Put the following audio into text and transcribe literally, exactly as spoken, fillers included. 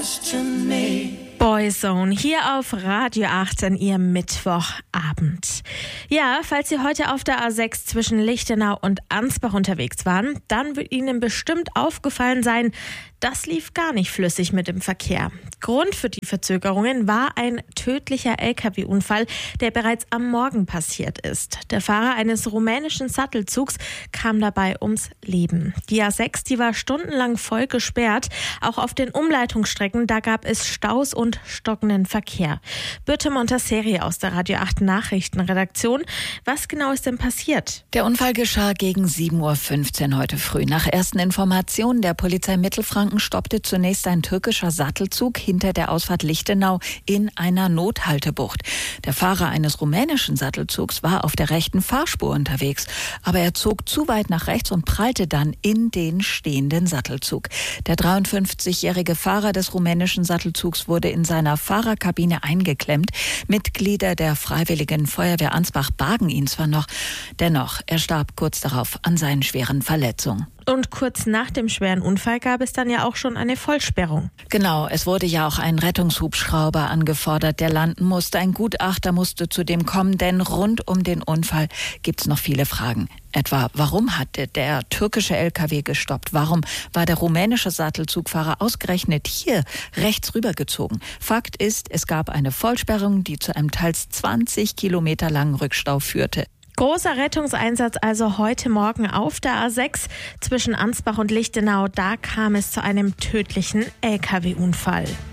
Boyzone hier auf Radio acht an Ihrem Mittwochabend. Ja, falls Sie heute auf der A sechs zwischen Lichtenau und Ansbach unterwegs waren, dann wird Ihnen bestimmt aufgefallen sein, das lief gar nicht flüssig mit dem Verkehr. Grund für die Verzögerungen war ein tödlicher L K W-Unfall, der bereits am Morgen passiert ist. Der Fahrer eines rumänischen Sattelzugs kam dabei ums Leben. Die A sechs, die war stundenlang voll gesperrt. Auch auf den Umleitungsstrecken, da gab es Staus und stockenden Verkehr. Birte Montasseri aus der Radio acht Nachrichtenredaktion. Was genau ist denn passiert? Der Unfall geschah gegen sieben Uhr fünfzehn heute früh. Nach ersten Informationen der Polizei Mittelfranken stoppte zunächst ein türkischer Sattelzug hinter der Ausfahrt Lichtenau in einer Nothaltebucht. Der Fahrer eines rumänischen Sattelzugs war auf der rechten Fahrspur unterwegs, aber er zog zu weit nach rechts und prallte dann in den stehenden Sattelzug. Der dreiundfünfzigjährige Fahrer des rumänischen Sattelzugs wurde in seiner Fahrerkabine eingeklemmt. Mitglieder der Freiwilligen Feuerwehr Ansbach bargen ihn zwar noch, dennoch, er starb kurz darauf an seinen schweren Verletzungen. Und kurz nach dem schweren Unfall gab es dann ja auch schon eine Vollsperrung. Genau, es wurde ja auch ein Rettungshubschrauber angefordert, der landen musste. Ein Gutachter musste zudem kommen, denn rund um den Unfall gibt es noch viele Fragen. Etwa, warum hatte der türkische L K W gestoppt? Warum war der rumänische Sattelzugfahrer ausgerechnet hier rechts rübergezogen? Fakt ist, es gab eine Vollsperrung, die zu einem teils zwanzig Kilometer langen Rückstau führte. Großer Rettungseinsatz also heute Morgen auf der A sechs zwischen Ansbach und Lichtenau. Da kam es zu einem tödlichen L K W-Unfall.